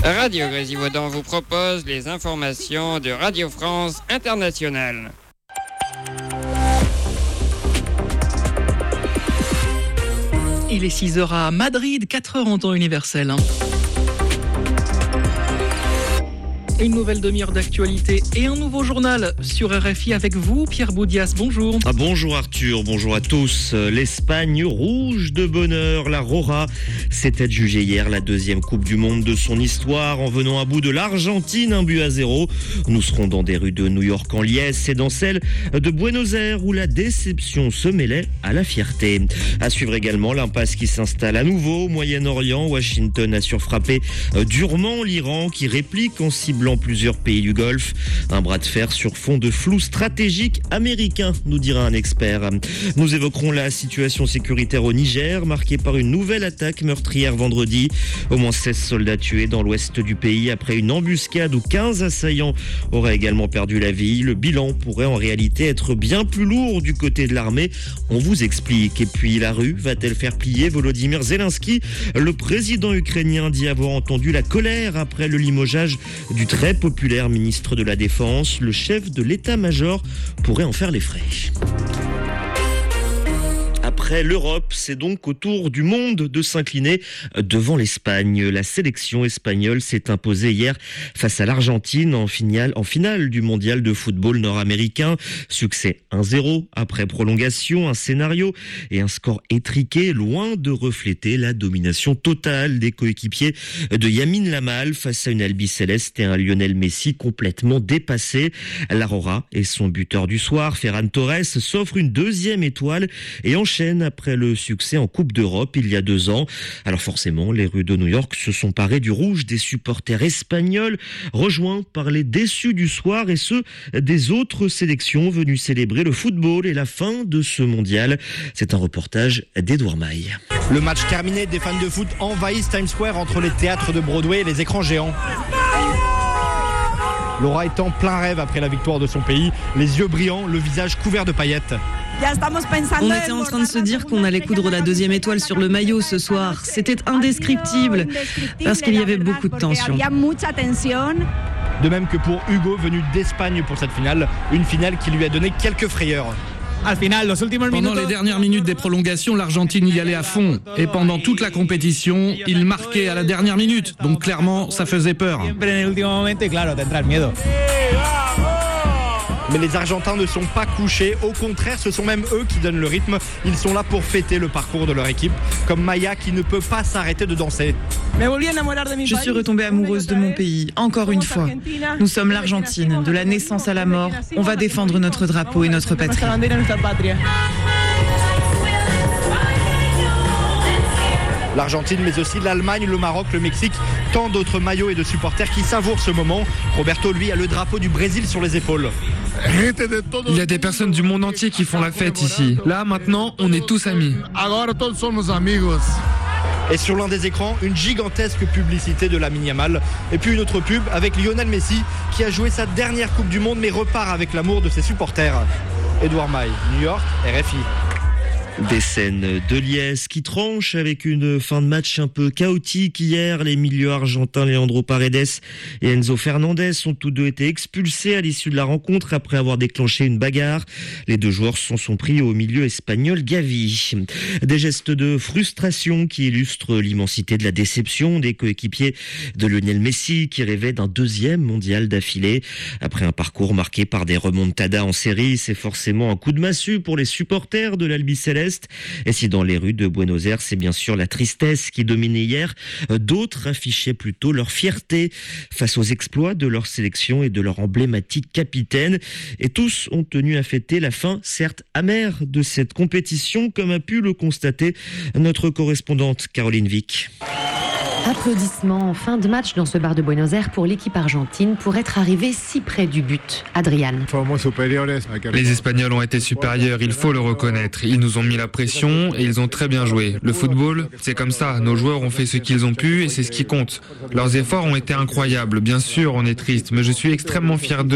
Radio Grésivaudan vous propose les informations de Radio France Internationale. Il est 6h à Madrid, 4h en temps universel. Une nouvelle demi-heure d'actualité et un nouveau journal sur RFI avec vous, Pierre Boudias. Bonjour. Bonjour Arthur, bonjour à tous. L'Espagne rouge de bonheur, la Roja, s'est adjugée hier la deuxième Coupe du Monde de son histoire en venant à bout de l'Argentine, 1-0. Nous serons dans des rues de New York en liesse et dans celles de Buenos Aires où la déception se mêlait à la fierté. À suivre également l'impasse qui s'installe à nouveau au Moyen-Orient. Washington a surfrappé durement l'Iran qui réplique en ciblant plusieurs pays du Golfe. Un bras de fer sur fond de flou stratégique américain, nous dira un expert. Nous évoquerons la situation sécuritaire au Niger, marquée par une nouvelle attaque meurtrière vendredi. Au moins 16 soldats tués dans l'ouest du pays après une embuscade où 15 assaillants auraient également perdu la vie. Le bilan pourrait en réalité être bien plus lourd du côté de l'armée. On vous explique. Et puis la rue va-t-elle faire plier Volodymyr Zelensky? Le président ukrainien dit avoir entendu la colère après le limogeage du très populaire ministre de la Défense. Le chef de l'état-major pourrait en faire les frais. Après l'Europe, c'est donc au tour du monde de s'incliner devant l'Espagne. La sélection espagnole s'est imposée hier face à l'Argentine en finale du mondial de football nord-américain. Succès 1-0 après prolongation, un scénario et un score étriqué, loin de refléter la domination totale des coéquipiers de Lamine Yamal face à une Albiceleste et un Lionel Messi complètement dépassé. La Roja et son buteur du soir, Ferran Torres, s'offre une deuxième étoile et enchaîne après le succès en Coupe d'Europe il y a 2 ans. Alors forcément, les rues de New York se sont parées du rouge des supporters espagnols, rejoints par les déçus du soir et ceux des autres sélections venues célébrer le football et la fin de ce mondial. C'est un reportage d'Edouard Maille. Le match terminé, des fans de foot envahissent Times Square entre les théâtres de Broadway et les écrans géants. Laura est en plein rêve après la victoire de son pays, les yeux brillants, le visage couvert de paillettes. On était en train de se dire qu'on allait coudre la deuxième étoile sur le maillot ce soir. C'était indescriptible parce qu'il y avait beaucoup de tension. De même que pour Hugo, venu d'Espagne pour cette finale, une finale qui lui a donné quelques frayeurs. Pendant les dernières minutes des prolongations, l'Argentine y allait à fond. Et pendant toute la compétition, il marquait à la dernière minute. Donc clairement, ça faisait peur. Mais les Argentins ne sont pas couchés, au contraire, ce sont même eux qui donnent le rythme. Ils sont là pour fêter le parcours de leur équipe, comme Maya qui ne peut pas s'arrêter de danser. Je suis retombée amoureuse de mon pays, encore une fois. Nous sommes l'Argentine, de la naissance à la mort. On va défendre notre drapeau et notre patrie. L'Argentine, mais aussi l'Allemagne, le Maroc, le Mexique, tant d'autres maillots et de supporters qui savourent ce moment. Roberto, lui, a le drapeau du Brésil sur les épaules. Il y a des personnes du monde entier qui font la fête ici. Là, maintenant, on est tous amis. Et sur l'un des écrans, une gigantesque publicité de Lamine Yamal. Et puis une autre pub avec Lionel Messi qui a joué sa dernière Coupe du Monde mais repart avec l'amour de ses supporters. Edouard Maille, New York, RFI. Des scènes de liesse qui tranchent avec une fin de match un peu chaotique hier. Les milieux argentins Leandro Paredes et Enzo Fernandez ont tous deux été expulsés à l'issue de la rencontre après avoir déclenché une bagarre. Les 2 joueurs s'en sont pris au milieu espagnol Gavi. Des gestes de frustration qui illustrent l'immensité de la déception des coéquipiers de Lionel Messi qui rêvait d'un 2e mondial d'affilée. Après un parcours marqué par des remontadas en série, c'est forcément un coup de massue pour les supporters de l'Albiceleste. Et si dans les rues de Buenos Aires, c'est bien sûr la tristesse qui dominait hier, d'autres affichaient plutôt leur fierté face aux exploits de leur sélection et de leur emblématique capitaine. Et tous ont tenu à fêter la fin, certes amère, de cette compétition, comme a pu le constater notre correspondante Caroline Vic. Applaudissements en fin de match dans ce bar de Buenos Aires pour l'équipe argentine pour être arrivée si près du but. Adrian. Les Espagnols ont été supérieurs, il faut le reconnaître. Ils nous ont mis la pression et ils ont très bien joué. Le football, c'est comme ça. Nos joueurs ont fait ce qu'ils ont pu et c'est ce qui compte. Leurs efforts ont été incroyables. Bien sûr, on est triste, mais je suis extrêmement fier d'eux.